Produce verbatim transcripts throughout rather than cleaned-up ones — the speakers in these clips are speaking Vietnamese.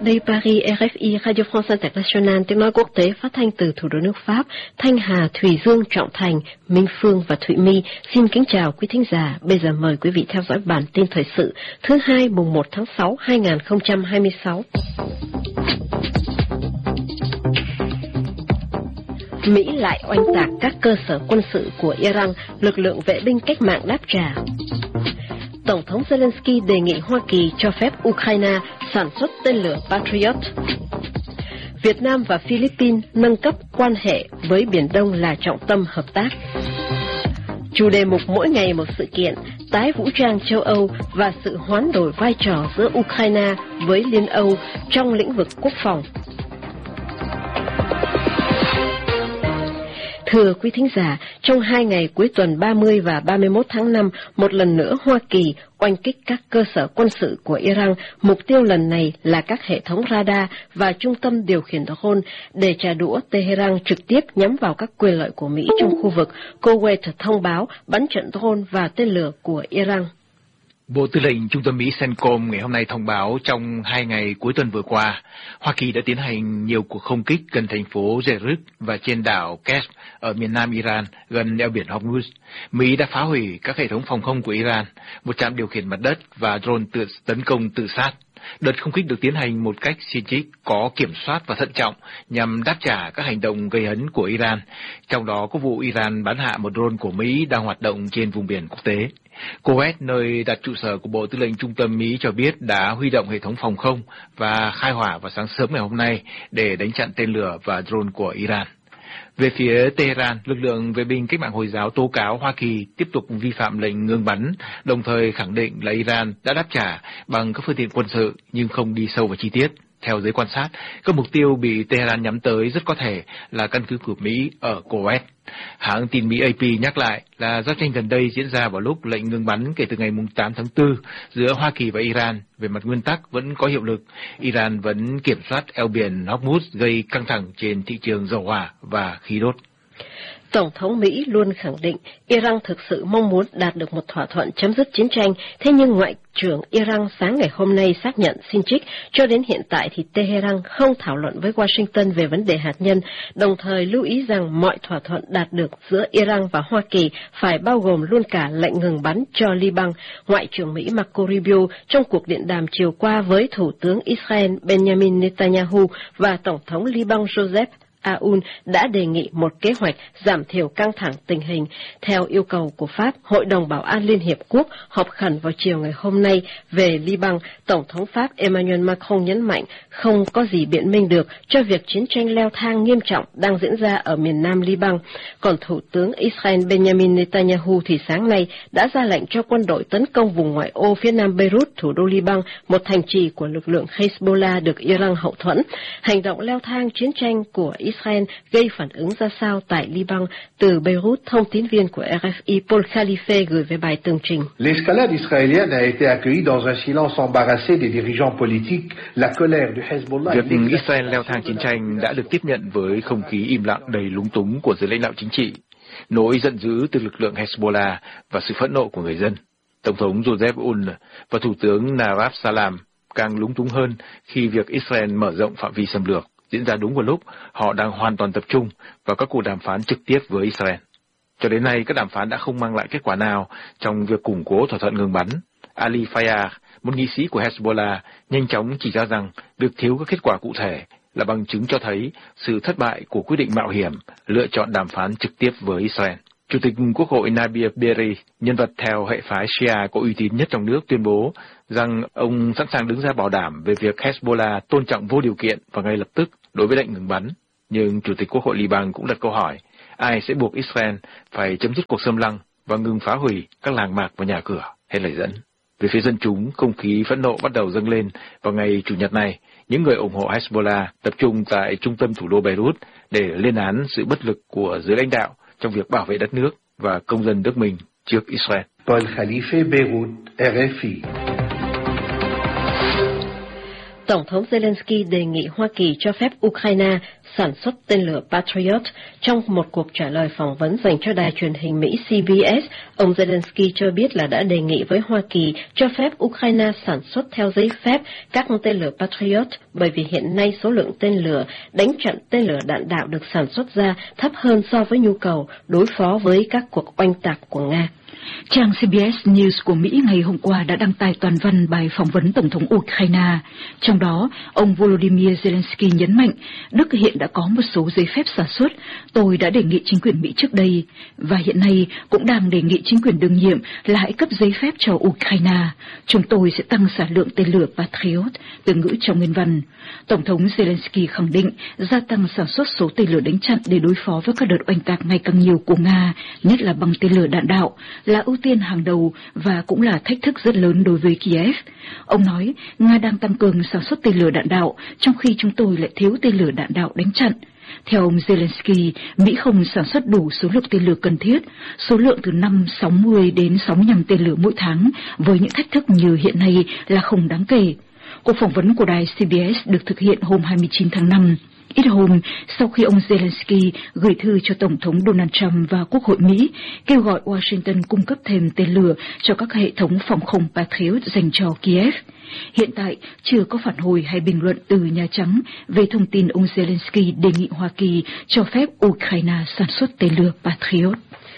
Đây Paris, R F I, Radio France International, tiếng nói quốc tế phát thanh từ thủ đô nước Pháp. Thanh Hà, Thùy Dương, Trọng Thành, Minh Phương và Thụy My xin kính chào quý thính giả. Bây giờ mời quý vị theo dõi bản tin thời sự thứ hai mùng một tháng sáu hai nghìn không trăm hai mươi sáu. Mỹ lại oanh tạc các cơ sở quân sự của Iran, lực lượng vệ binh cách mạng đáp trả. Tổng thống Zelensky đề nghị Hoa Kỳ cho phép Ukraine sản xuất tên lửa Patriot. Việt Nam và Philippines nâng cấp quan hệ với Biển Đông là trọng tâm hợp tác. Chủ đề mục mỗi ngày một sự kiện, tái vũ trang châu Âu và sự hoán đổi vai trò giữa Ukraine với Liên Âu trong lĩnh vực quốc phòng. Thưa quý thính giả, trong hai ngày cuối tuần ba mươi và ba mươi mốt tháng năm, một lần nữa Hoa Kỳ oanh kích các cơ sở quân sự của Iran. Mục tiêu lần này là các hệ thống radar và trung tâm điều khiển drone để trả đũa Tehran trực tiếp nhắm vào các quyền lợi của Mỹ trong khu vực. Kuwait thông báo bắn trận drone và tên lửa của Iran. Bộ Tư lệnh Trung tâm Mỹ CENTCOM ngày hôm nay thông báo trong hai ngày cuối tuần vừa qua, Hoa Kỳ đã tiến hành nhiều cuộc không kích gần thành phố Beirut và trên đảo Keshf ở miền nam Iran gần eo biển Hormuz. Mỹ đã phá hủy các hệ thống phòng không của Iran, một trạm điều khiển mặt đất và drone tự tấn công tự sát. Đợt không kích được tiến hành một cách xin trích, có kiểm soát và thận trọng nhằm đáp trả các hành động gây hấn của Iran, trong đó có vụ Iran bắn hạ một drone của Mỹ đang hoạt động trên vùng biển quốc tế. Kuwait, nơi đặt trụ sở của Bộ Tư lệnh Trung tâm Mỹ cho biết đã huy động hệ thống phòng không và khai hỏa vào sáng sớm ngày hôm nay để đánh chặn tên lửa và drone của Iran. Về phía Tehran, lực lượng vệ binh cách mạng Hồi giáo tố cáo Hoa Kỳ tiếp tục vi phạm lệnh ngừng bắn, đồng thời khẳng định là Iran đã đáp trả bằng các phương tiện quân sự nhưng không đi sâu vào chi tiết. Theo giới quan sát, các mục tiêu bị Tehran nhắm tới rất có thể là căn cứ của Mỹ ở Kuwait. Hãng tin Mỹ A P nhắc lại là giao tranh gần đây diễn ra vào lúc lệnh ngừng bắn kể từ ngày tám tháng tư giữa Hoa Kỳ và Iran về mặt nguyên tắc vẫn có hiệu lực. Iran vẫn kiểm soát eo biển Hormuz, gây căng thẳng trên thị trường dầu hỏa và khí đốt. Tổng thống Mỹ luôn khẳng định Iran thực sự mong muốn đạt được một thỏa thuận chấm dứt chiến tranh, thế nhưng Ngoại trưởng Iran sáng ngày hôm nay xác nhận xin trích cho đến hiện tại thì Tehran không thảo luận với Washington về vấn đề hạt nhân, đồng thời lưu ý rằng mọi thỏa thuận đạt được giữa Iran và Hoa Kỳ phải bao gồm luôn cả lệnh ngừng bắn cho Liban. Ngoại trưởng Mỹ Marco Rubio trong cuộc điện đàm chiều qua với Thủ tướng Israel Benjamin Netanyahu và Tổng thống Liban Joseph Aoun đã đề nghị một kế hoạch giảm thiểu căng thẳng tình hình. Theo yêu cầu của Pháp, Hội đồng Bảo an Liên Hiệp Quốc họp khẩn vào chiều ngày hôm nay về Liban. Tổng thống Pháp Emmanuel Macron nhấn mạnh không có gì biện minh được cho việc chiến tranh leo thang nghiêm trọng đang diễn ra ở miền nam Liban. Còn Thủ tướng Israel Benjamin Netanyahu thì sáng nay đã ra lệnh cho quân đội tấn công vùng ngoại ô phía nam Beirut, thủ đô Liban, một thành trì của lực lượng Hezbollah được Iran hậu thuẫn. Hành động leo thang chiến tranh của Israel gây phản ứng ra sao tại Liban? Từ Beirut, thông tín viên của R F I Paul Khalife gửi về bài tường trình. L'escalade israélienne a été accueillie dans un silence embarrassé des dirigeants politiques. La colère du Hezbollah. Việc Israel leo thang chiến tranh đã được tiếp nhận với không khí im lặng đầy lúng túng của giới lãnh đạo chính trị, nỗi giận dữ từ lực lượng Hezbollah và sự phẫn nộ của người dân. Tổng thống Joseph Aoun và Thủ tướng Nawaf Salam càng lúng túng hơn khi việc Israel mở rộng phạm vi xâm lược diễn ra đúng vào lúc họ đang hoàn toàn tập trung vào các cuộc đàm phán trực tiếp với Israel. Cho đến nay, các đàm phán đã không mang lại kết quả nào trong việc củng cố thỏa thuận ngừng bắn. Ali Fayyad, một nghị sĩ của Hezbollah, nhanh chóng chỉ ra rằng việc thiếu các kết quả cụ thể là bằng chứng cho thấy sự thất bại của quyết định mạo hiểm lựa chọn đàm phán trực tiếp với Israel. Chủ tịch Quốc hội Nabih Berri, nhân vật theo hệ phái Shia có uy tín nhất trong nước, tuyên bố rằng ông sẵn sàng đứng ra bảo đảm về việc Hezbollah tôn trọng vô điều kiện và ngay lập tức đối với lệnh ngừng bắn. Nhưng Chủ tịch Quốc hội Liban cũng đặt câu hỏi, ai sẽ buộc Israel phải chấm dứt cuộc xâm lăng và ngừng phá hủy các làng mạc và nhà cửa hay lời dẫn. Về phía dân chúng, không khí phẫn nộ bắt đầu dâng lên vào ngày Chủ nhật này. Những người ủng hộ Hezbollah tập trung tại trung tâm thủ đô Beirut để lên án sự bất lực của giới lãnh đạo trong việc bảo vệ đất nước và công dân nước mình trước Israel. Paul Khalife, Beirut, R F I. Tổng thống Zelensky đề nghị Hoa Kỳ cho phép Ukraine sản xuất tên lửa Patriot. Trong một cuộc trả lời phỏng vấn dành cho đài truyền hình Mỹ C B S, ông Zelensky cho biết là đã đề nghị với Hoa Kỳ cho phép Ukraine sản xuất theo giấy phép các tên lửa Patriot, bởi vì hiện nay số lượng tên lửa đánh chặn tên lửa đạn đạo được sản xuất ra thấp hơn so với nhu cầu đối phó với các cuộc oanh tạc của Nga. Trang C B S News của Mỹ ngày hôm qua đã đăng tải toàn văn bài phỏng vấn Tổng thống Ukraine. Trong đó, ông Volodymyr Zelensky nhấn mạnh, Đức hiện đã có một số giấy phép sản xuất. Tôi đã đề nghị chính quyền Mỹ trước đây, và hiện nay cũng đang đề nghị chính quyền đương nhiệm là hãy cấp giấy phép cho Ukraine. Chúng tôi sẽ tăng sản lượng tên lửa Patriot, từ ngữ trong nguyên văn. Tổng thống Zelensky khẳng định gia tăng sản xuất số tên lửa đánh chặn để đối phó với các đợt oanh tạc ngày càng nhiều của Nga, nhất là bằng tên lửa đạn đạo, là ưu tiên hàng đầu và cũng là thách thức rất lớn đối với Kiev. Ông nói, Nga đang tăng cường sản xuất tên lửa đạn đạo, trong khi chúng tôi lại thiếu tên lửa đạn đạo đánh chặn. Theo ông Zelensky, Mỹ không sản xuất đủ số lượng tên lửa cần thiết, số lượng từ năm sáu mươi đến sáu mươi lăm tên lửa mỗi tháng, với những thách thức như hiện nay là không đáng kể. Cuộc phỏng vấn của đài C B S được thực hiện hôm hai mươi chín tháng năm. Ít hôm sau khi ông Zelensky gửi thư cho Tổng thống Donald Trump và Quốc hội Mỹ, kêu gọi Washington cung cấp thêm tên lửa cho các hệ thống phòng không Patriot dành cho Kiev. Hiện tại, chưa có phản hồi hay bình luận từ Nhà Trắng về thông tin ông Zelensky đề nghị Hoa Kỳ cho phép Ukraine sản xuất tên lửa Patriot.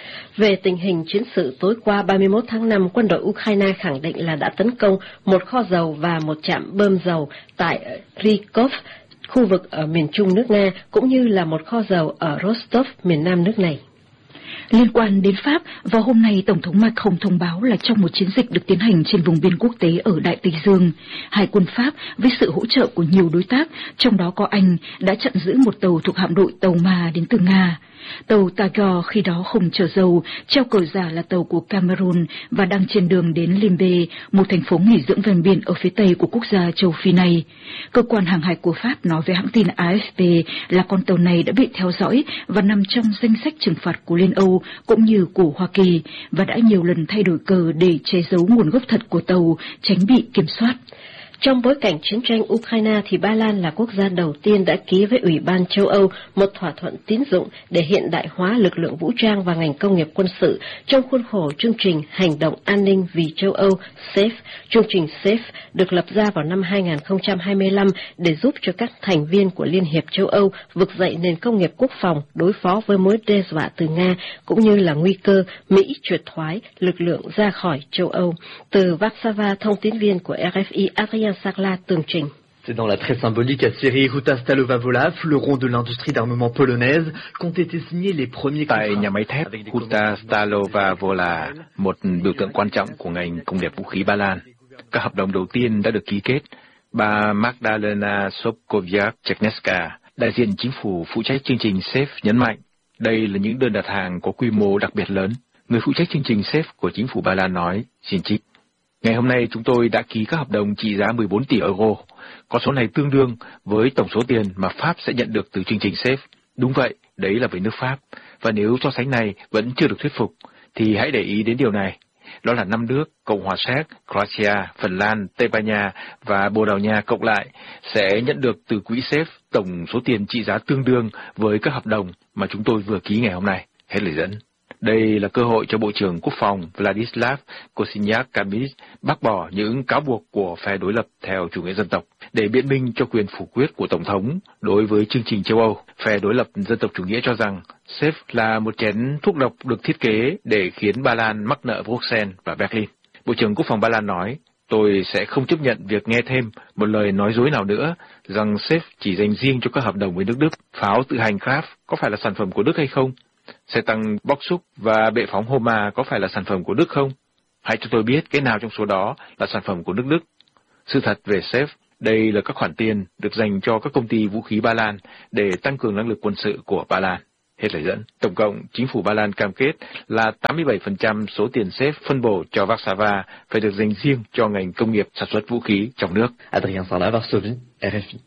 Về tình hình chiến sự tối qua ba mươi mốt tháng năm, quân đội Ukraine khẳng định là đã tấn công một kho dầu và một trạm bơm dầu tại Rykov, khu vực ở miền trung nước Nga, cũng như là một kho dầu ở Rostov, miền nam nước này. Liên quan đến Pháp, vào hôm nay Tổng thống Macron thông báo là trong một chiến dịch được tiến hành trên vùng biên quốc tế ở Đại Tây Dương, Hải quân Pháp với sự hỗ trợ của nhiều đối tác, trong đó có Anh, đã chặn giữ một tàu thuộc hạm đội tàu Ma đến từ Nga. Tàu Tagore khi đó không chở dầu, treo cờ giả là tàu của Cameroon và đang trên đường đến Limbe, một thành phố nghỉ dưỡng ven biển ở phía tây của quốc gia châu Phi này. Cơ quan hàng hải của Pháp nói với hãng tin A F P là con tàu này đã bị theo dõi và nằm trong danh sách trừng phạt của Liên Âu cũng như của Hoa Kỳ và đã nhiều lần thay đổi cờ để che giấu nguồn gốc thật của tàu, tránh bị kiểm soát. Trong bối cảnh chiến tranh Ukraine thì Ba Lan là quốc gia đầu tiên đã ký với Ủy ban châu Âu một thỏa thuận tín dụng để hiện đại hóa lực lượng vũ trang và ngành công nghiệp quân sự trong khuôn khổ chương trình Hành động An ninh vì châu Âu SAFE. Chương trình SAFE được lập ra vào năm hai nghìn không trăm hai mươi lăm để giúp cho các thành viên của Liên hiệp châu Âu vực dậy nền công nghiệp quốc phòng đối phó với mối đe dọa từ Nga cũng như là nguy cơ Mỹ triệt thoái lực lượng ra khỏi châu Âu. Từ Warsaw, thông tín viên của R F I Adrien Sarla tường trình. C'est dans la très symbolique série Huta Stalowa-Wola, fleuron de l'industrie d'armement polonaise, qu'ont été signés les premiers contrats. Tại nhà máy thép Huta Stalowa-Wola, một biểu tượng quan trọng của ngành công nghiệp vũ khí Ba Lan, các hợp đồng đầu tiên đã được ký kết. Bà Magdalena Sobkowiak-Czerneska, đại diện chính phủ phụ trách chương trình SAFE nhấn mạnh, đây là những đơn đặt hàng có quy mô đặc biệt lớn. Người phụ trách chương trình SAFE của chính phủ Ba Lan nói, xin trích. Ngày hôm nay chúng tôi đã ký các hợp đồng trị giá mười bốn tỷ euro. Con số này tương đương với tổng số tiền mà Pháp sẽ nhận được từ chương trình SAFE. Đúng vậy, đấy là với nước Pháp. Và nếu so sánh này vẫn chưa được thuyết phục, thì hãy để ý đến điều này. Đó là năm nước, Cộng hòa Séc, Croatia, Phần Lan, Tây Ban Nha và Bồ Đào Nha cộng lại sẽ nhận được từ quỹ SAFE tổng số tiền trị giá tương đương với các hợp đồng mà chúng tôi vừa ký ngày hôm nay. Hết lời dẫn. Đây là cơ hội cho Bộ trưởng Quốc phòng Vladislav Kosiniak-Kamyz bác bỏ những cáo buộc của phe đối lập theo chủ nghĩa dân tộc để biện minh cho quyền phủ quyết của Tổng thống đối với chương trình châu Âu. Phe đối lập dân tộc chủ nghĩa cho rằng SAFE là một chén thuốc độc được thiết kế để khiến Ba Lan mắc nợ Bruxelles và Berlin. Bộ trưởng Quốc phòng Ba Lan nói, tôi sẽ không chấp nhận việc nghe thêm một lời nói dối nào nữa rằng SAFE chỉ dành riêng cho các hợp đồng với nước Đức. Pháo tự hành Kraf có phải là sản phẩm của Đức hay không? Xe tăng Boxuk và bệ phóng Homa có phải là sản phẩm của Đức không? Hãy cho tôi biết cái nào trong số đó là sản phẩm của nước Đức. Sự thật về SAFE, đây là các khoản tiền được dành cho các công ty vũ khí Ba Lan để tăng cường năng lực quân sự của Ba Lan. Hết lời dẫn. Tổng cộng, chính phủ Ba Lan cam kết là tám mươi bảy phần trăm số tiền SAFE phân bổ cho Warsaw phải được dành riêng cho ngành công nghiệp sản xuất vũ khí trong nước. Adrien Sarla, Varsovie, R F I.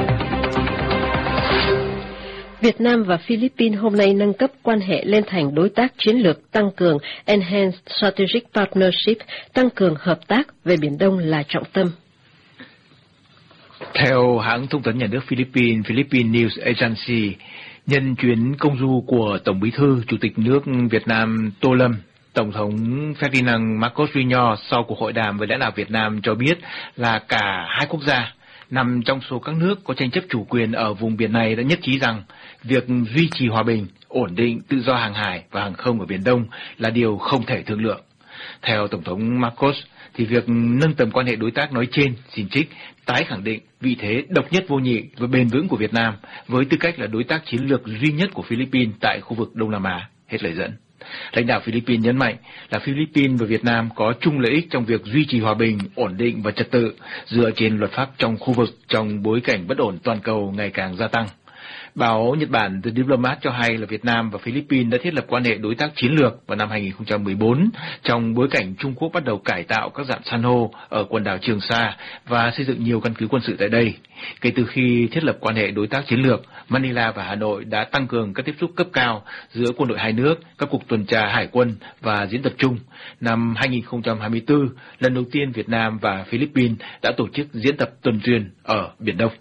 Việt Nam và Philippines hôm nay nâng cấp quan hệ lên thành đối tác chiến lược tăng cường Enhanced Strategic Partnership, tăng cường hợp tác về Biển Đông là trọng tâm. Theo hãng thông tấn nhà nước Philippines Philippine News Agency, nhân chuyến công du của Tổng Bí thư Chủ tịch nước Việt Nam Tô Lâm, Tổng thống Ferdinand Marcos Junior sau cuộc hội đàm với lãnh đạo Việt Nam cho biết là cả hai quốc gia nằm trong số các nước có tranh chấp chủ quyền ở vùng biển này đã nhất trí rằng việc duy trì hòa bình, ổn định, tự do hàng hải và hàng không ở Biển Đông là điều không thể thương lượng. Theo Tổng thống Marcos, thì việc nâng tầm quan hệ đối tác nói trên xin trích tái khẳng định vị thế độc nhất vô nhị và bền vững của Việt Nam với tư cách là đối tác chiến lược duy nhất của Philippines tại khu vực Đông Nam Á. Hết lời dẫn. Lãnh đạo Philippines nhấn mạnh là Philippines và Việt Nam có chung lợi ích trong việc duy trì hòa bình, ổn định và trật tự dựa trên luật pháp trong khu vực trong bối cảnh bất ổn toàn cầu ngày càng gia tăng. Báo Nhật Bản The Diplomat cho hay là Việt Nam và Philippines đã thiết lập quan hệ đối tác chiến lược vào năm hai nghìn không trăm mười bốn trong bối cảnh Trung Quốc bắt đầu cải tạo các rạn san hô ở quần đảo Trường Sa và xây dựng nhiều căn cứ quân sự tại đây. Kể từ khi thiết lập quan hệ đối tác chiến lược, Manila và Hà Nội đã tăng cường các tiếp xúc cấp cao giữa quân đội hai nước, các cuộc tuần tra hải quân và diễn tập chung. Năm hai nghìn không trăm hai mươi tư, lần đầu tiên Việt Nam và Philippines đã tổ chức diễn tập tuần duyên ở Biển Đông.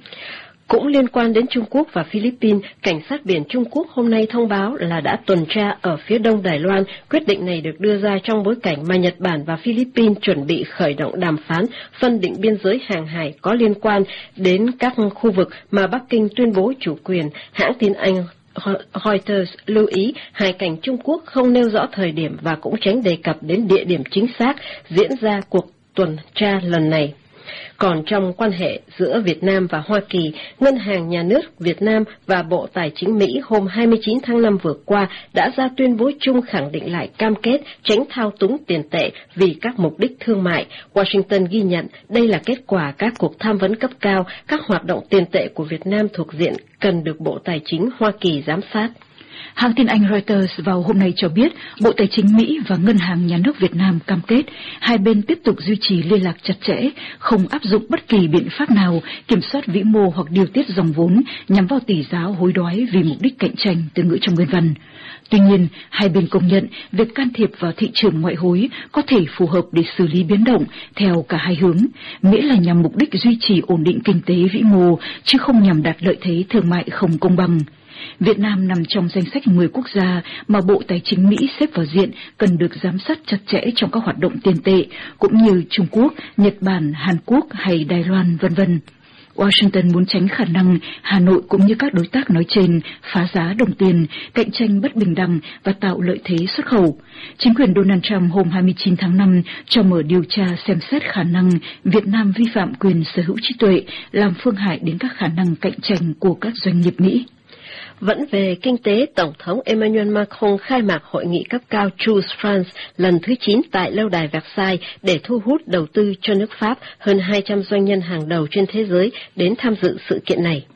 Cũng liên quan đến Trung Quốc và Philippines, Cảnh sát biển Trung Quốc hôm nay thông báo là đã tuần tra ở phía đông Đài Loan. Quyết định này được đưa ra trong bối cảnh mà Nhật Bản và Philippines chuẩn bị khởi động đàm phán phân định biên giới hàng hải có liên quan đến các khu vực mà Bắc Kinh tuyên bố chủ quyền. Hãng tin Anh Reuters lưu ý hải cảnh Trung Quốc không nêu rõ thời điểm và cũng tránh đề cập đến địa điểm chính xác diễn ra cuộc tuần tra lần này. Còn trong quan hệ giữa Việt Nam và Hoa Kỳ, Ngân hàng Nhà nước Việt Nam và Bộ Tài chính Mỹ hôm hai mươi chín tháng năm vừa qua đã ra tuyên bố chung khẳng định lại cam kết tránh thao túng tiền tệ vì các mục đích thương mại. Washington ghi nhận đây là kết quả các cuộc tham vấn cấp cao, các hoạt động tiền tệ của Việt Nam thuộc diện cần được Bộ Tài chính Hoa Kỳ giám sát. Hãng tin Anh Reuters vào hôm nay cho biết Bộ Tài chính Mỹ và Ngân hàng Nhà nước Việt Nam cam kết hai bên tiếp tục duy trì liên lạc chặt chẽ, không áp dụng bất kỳ biện pháp nào kiểm soát vĩ mô hoặc điều tiết dòng vốn nhằm vào tỷ giá hối đoái vì mục đích cạnh tranh, từ ngữ trong nguyên văn. Tuy nhiên, hai bên công nhận việc can thiệp vào thị trường ngoại hối có thể phù hợp để xử lý biến động theo cả hai hướng, miễn là nhằm mục đích duy trì ổn định kinh tế vĩ mô, chứ không nhằm đạt lợi thế thương mại không công bằng. Việt Nam nằm trong danh sách mười quốc gia mà Bộ Tài chính Mỹ xếp vào diện cần được giám sát chặt chẽ trong các hoạt động tiền tệ, cũng như Trung Quốc, Nhật Bản, Hàn Quốc hay Đài Loan, vân vân. Washington muốn tránh khả năng Hà Nội cũng như các đối tác nói trên phá giá đồng tiền, cạnh tranh bất bình đẳng và tạo lợi thế xuất khẩu. Chính quyền Donald Trump hôm hai mươi chín tháng năm cho mở điều tra xem xét khả năng Việt Nam vi phạm quyền sở hữu trí tuệ, làm phương hại đến các khả năng cạnh tranh của các doanh nghiệp Mỹ. Vẫn về kinh tế, Tổng thống Emmanuel Macron khai mạc hội nghị cấp cao Choose France lần thứ chín tại lâu đài Versailles để thu hút đầu tư cho nước Pháp. Hơn hai trăm doanh nhân hàng đầu trên thế giới đến tham dự sự kiện này.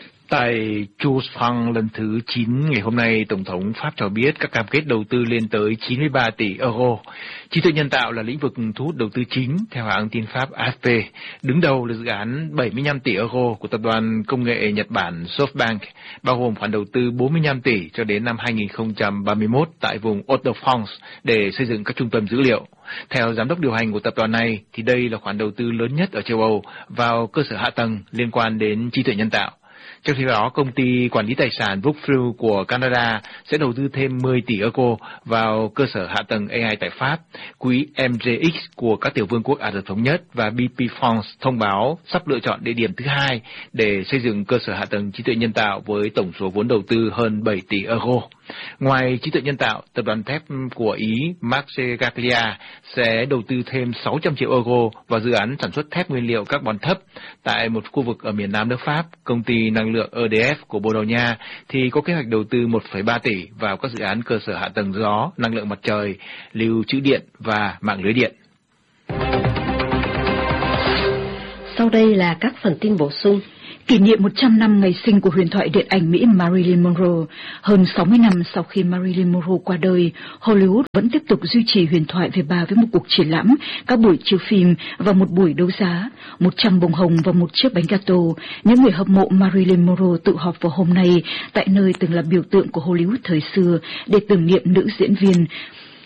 Tại Choose France lần thứ chín ngày hôm nay, Tổng thống Pháp cho biết các cam kết đầu tư lên tới chín mươi ba tỷ euro. Trí tuệ nhân tạo là lĩnh vực thu hút đầu tư chính, theo hãng tin Pháp a ép pê. Đứng đầu là dự án bảy mươi lăm tỷ euro của tập đoàn công nghệ Nhật Bản SoftBank, bao gồm khoản đầu tư bốn mươi lăm tỷ cho đến năm hai nghìn không trăm ba mươi mốt tại vùng Hauts-de-France để xây dựng các trung tâm dữ liệu. Theo giám đốc điều hành của tập đoàn này, thì đây là khoản đầu tư lớn nhất ở châu Âu vào cơ sở hạ tầng liên quan đến trí tuệ nhân tạo. Trong khi đó, công ty quản lý tài sản Brookfield của Canada sẽ đầu tư thêm mười tỷ euro vào cơ sở hạ tầng a i tại Pháp. Quỹ em gi ích của các tiểu vương quốc Ả Rập Thống Nhất và bê pê France thông báo sắp lựa chọn địa điểm thứ hai để xây dựng cơ sở hạ tầng trí tuệ nhân tạo với tổng số vốn đầu tư hơn bảy tỷ euro. Ngoài trí tuệ nhân tạo, tập đoàn thép của Ý Marcegaglia sẽ đầu tư thêm sáu trăm triệu euro vào dự án sản xuất thép nguyên liệu carbon thấp tại một khu vực ở miền nam nước Pháp. Công ty năng lượng e đê ép của Bồ Đào Nha thì có kế hoạch đầu tư một phẩy ba tỷ vào các dự án cơ sở hạ tầng gió, năng lượng mặt trời, lưu trữ điện và mạng lưới điện. Sau đây là các phần tin bổ sung. Kỷ niệm một trăm năm ngày sinh của huyền thoại điện ảnh Mỹ Marilyn Monroe. Hơn sáu mươi năm sau khi Marilyn Monroe qua đời, Hollywood vẫn tiếp tục duy trì huyền thoại về bà với một cuộc triển lãm, các buổi chiếu phim và một buổi đấu giá, một trăm bông hồng và một chiếc bánh gato. Những người hâm mộ Marilyn Monroe tụ họp vào hôm nay tại nơi từng là biểu tượng của Hollywood thời xưa để tưởng niệm nữ diễn viên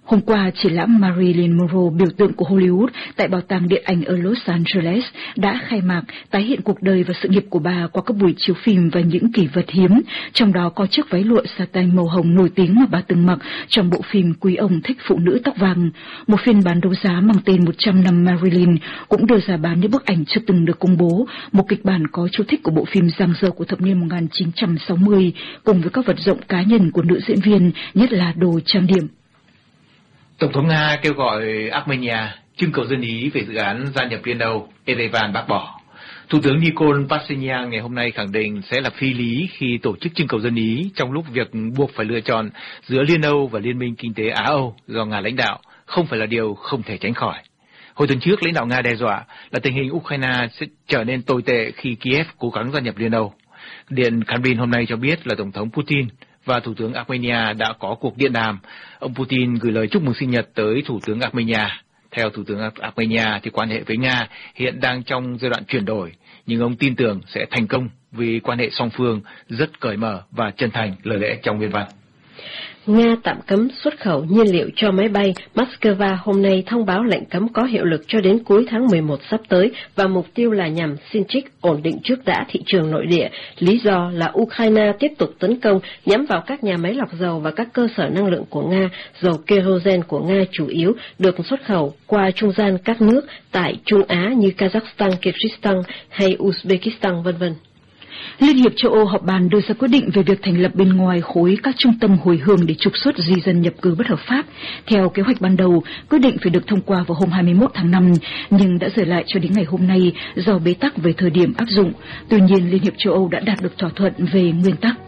Hôm qua, triển lãm Marilyn Monroe, biểu tượng của Hollywood, tại Bảo tàng Điện ảnh ở Los Angeles đã khai mạc, tái hiện cuộc đời và sự nghiệp của bà qua các buổi chiếu phim và những kỷ vật hiếm, trong đó có chiếc váy lụa satin màu hồng nổi tiếng mà bà từng mặc trong bộ phim Quý ông thích phụ nữ tóc vàng. Một phiên bán đấu giá mang tên một trăm năm Marilyn cũng đưa ra bán những bức ảnh chưa từng được công bố, một kịch bản có chú thích của bộ phim giang dở của thập niên một nghìn chín trăm sáu mươi, cùng với các vật dụng cá nhân của nữ diễn viên, nhất là đồ trang điểm. Tổng thống Nga kêu gọi Armenia trưng cầu dân Ý về dự án gia nhập Liên Âu, Yerevan bác bỏ. Thủ tướng Nikol Pashinyan ngày hôm nay khẳng định sẽ là phi lý khi tổ chức trưng cầu dân Ý trong lúc việc buộc phải lựa chọn giữa Liên Âu và Liên minh Kinh tế Á-Âu do Nga lãnh đạo không phải là điều không thể tránh khỏi. Hồi tuần trước, lãnh đạo Nga đe dọa là tình hình Ukraine sẽ trở nên tồi tệ khi Kiev cố gắng gia nhập Liên Âu. Điện Kremlin hôm nay cho biết là Tổng thống Putin và Thủ tướng Armenia đã có cuộc điện đàm. Ông Putin gửi lời chúc mừng sinh nhật tới Thủ tướng Armenia. Theo Thủ tướng Armenia thì quan hệ với Nga hiện đang trong giai đoạn chuyển đổi, nhưng ông tin tưởng sẽ thành công vì quan hệ song phương rất cởi mở và chân thành, lời lẽ trong nguyên văn. Nga tạm cấm xuất khẩu nhiên liệu cho máy bay. Moscow hôm nay thông báo lệnh cấm có hiệu lực cho đến cuối tháng mười một sắp tới và mục tiêu là nhằm xin trích ổn định trước đã thị trường nội địa. Lý do là Ukraine tiếp tục tấn công nhắm vào các nhà máy lọc dầu và các cơ sở năng lượng của Nga. Dầu kerosene của Nga chủ yếu được xuất khẩu qua trung gian các nước tại Trung Á như Kazakhstan, Kyrgyzstan hay Uzbekistan, vân vân. Liên hiệp châu Âu họp bàn đưa ra quyết định về việc thành lập bên ngoài khối các trung tâm hồi hương để trục xuất di dân nhập cư bất hợp pháp. Theo kế hoạch ban đầu, quyết định phải được thông qua vào hôm hai mươi mốt tháng năm, nhưng đã rời lại cho đến ngày hôm nay do bế tắc về thời điểm áp dụng. Tuy nhiên, Liên hiệp châu Âu đã đạt được thỏa thuận về nguyên tắc.